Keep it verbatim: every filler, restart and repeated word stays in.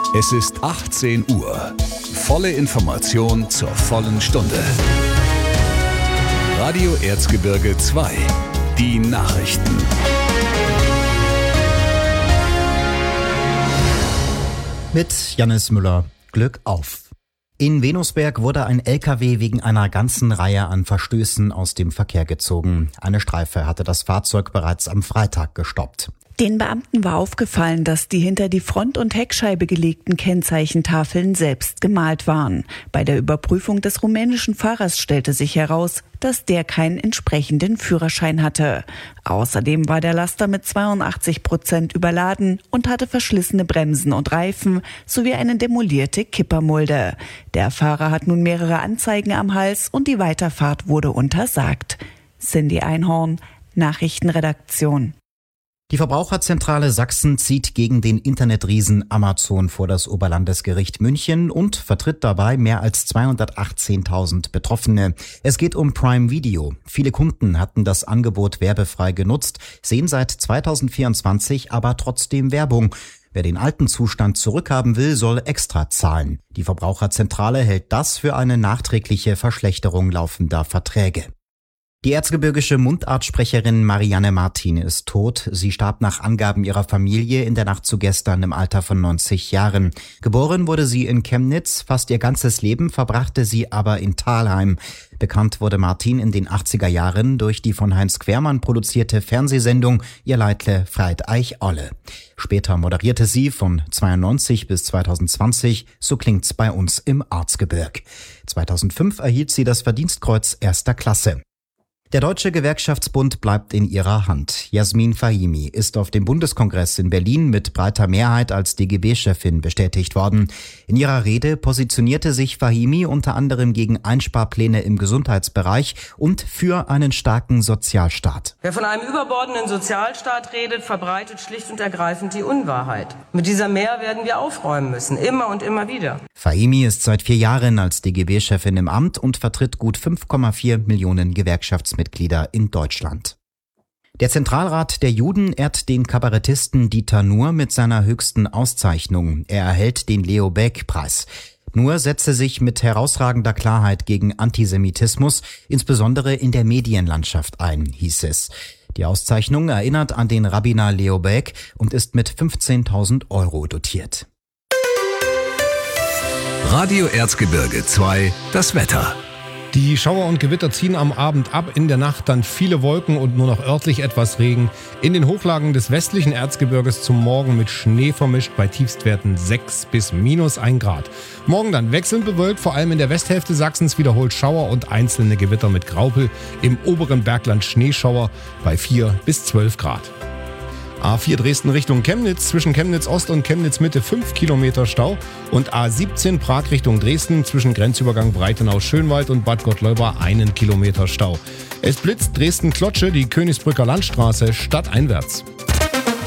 Es ist achtzehn Uhr. Volle Information zur vollen Stunde. Radio Erzgebirge zwei. Die Nachrichten. Mit Jannis Müller. Glück auf. In Venusberg wurde ein L K W wegen einer ganzen Reihe an Verstößen aus dem Verkehr gezogen. Eine Streife hatte das Fahrzeug bereits am Freitag gestoppt. Den Beamten war aufgefallen, dass die hinter die Front- und Heckscheibe gelegten Kennzeichentafeln selbst gemalt waren. Bei der Überprüfung des rumänischen Fahrers stellte sich heraus, dass der keinen entsprechenden Führerschein hatte. Außerdem war der Laster mit zweiundachtzig Prozent überladen und hatte verschlissene Bremsen und Reifen sowie eine demolierte Kippermulde. Der Fahrer hat nun mehrere Anzeigen am Hals und die Weiterfahrt wurde untersagt. Cindy Einhorn, Nachrichtenredaktion. Die Verbraucherzentrale Sachsen zieht gegen den Internetriesen Amazon vor das Oberlandesgericht München und vertritt dabei mehr als zweihundertachtzehntausend Betroffene. Es geht um Prime Video. Viele Kunden hatten das Angebot werbefrei genutzt, sehen seit zweitausendvierundzwanzig aber trotzdem Werbung. Wer den alten Zustand zurückhaben will, soll extra zahlen. Die Verbraucherzentrale hält das für eine nachträgliche Verschlechterung laufender Verträge. Die erzgebirgische Mundartsprecherin Marianne Martin ist tot. Sie starb nach Angaben ihrer Familie in der Nacht zu gestern im Alter von neunzig Jahren. Geboren wurde sie in Chemnitz, fast ihr ganzes Leben verbrachte sie aber in Thalheim. Bekannt wurde Martin in den achtziger Jahren durch die von Heinz Quermann produzierte Fernsehsendung Ihr Leitle freit eich alle. Später moderierte sie von zweiundneunzig bis zweitausendzwanzig So klingt's bei uns im Erzgebirg. zweitausendfünf erhielt sie das Verdienstkreuz erster Klasse. Der Deutsche Gewerkschaftsbund bleibt in ihrer Hand. Jasmin Fahimi ist auf dem Bundeskongress in Berlin mit breiter Mehrheit als D G B-Chefin bestätigt worden. In ihrer Rede positionierte sich Fahimi unter anderem gegen Einsparpläne im Gesundheitsbereich und für einen starken Sozialstaat. Wer von einem überbordenden Sozialstaat redet, verbreitet schlicht und ergreifend die Unwahrheit. Mit dieser Mehr werden wir aufräumen müssen, immer und immer wieder. Fahimi ist seit vier Jahren als D G B-Chefin im Amt und vertritt gut fünf Komma vier Millionen Gewerkschaftsmitglieder in Deutschland. Der Zentralrat der Juden ehrt den Kabarettisten Dieter Nuhr mit seiner höchsten Auszeichnung. Er erhält den Leo Baeck-Preis. Nuhr setze sich mit herausragender Klarheit gegen Antisemitismus, insbesondere in der Medienlandschaft ein, hieß es. Die Auszeichnung erinnert an den Rabbiner Leo Baeck und ist mit fünfzehntausend Euro dotiert. Radio Erzgebirge zwei, das Wetter. Die Schauer und Gewitter ziehen am Abend ab, in der Nacht dann viele Wolken und nur noch örtlich etwas Regen. In den Hochlagen des westlichen Erzgebirges zum Morgen mit Schnee vermischt bei Tiefstwerten sechs bis minus ein Grad. Morgen dann wechselnd bewölkt, vor allem in der Westhälfte Sachsens wiederholt Schauer und einzelne Gewitter mit Graupel. Im oberen Bergland Schneeschauer bei vier bis zwölf Grad. A vier Dresden Richtung Chemnitz, zwischen Chemnitz Ost und Chemnitz Mitte fünf Kilometer Stau und A siebzehn Prag Richtung Dresden, zwischen Grenzübergang Breitenau-Schönwald und Bad Gottleuba einen Kilometer Stau. Es blitzt Dresden-Klotsche, die Königsbrücker Landstraße stadteinwärts.